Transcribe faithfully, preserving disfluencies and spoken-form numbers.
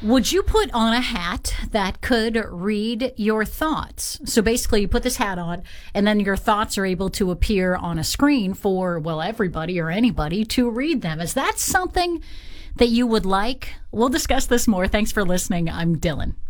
Would you put on a hat that could read your thoughts? So basically, you put this hat on, and then your thoughts are able to appear on a screen for, well, everybody or anybody to read them. Is that something that you would like? We'll discuss this more. Thanks for listening. I'm Dylan.